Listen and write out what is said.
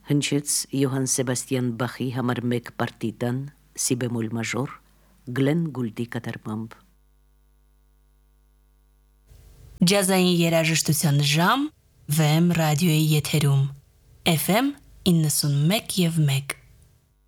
հնչեց Յոհան Սեբաստիան Բախի համար 1 պարտիտան սի բեմոլ մաժոր Գլեն Գուլդի կատարմամբ։ Ջազային երաժշտության ժամ VM ռադիոյի եթերում FM 91 և 1